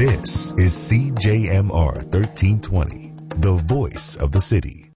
This is CJMR 1320, the voice of the city.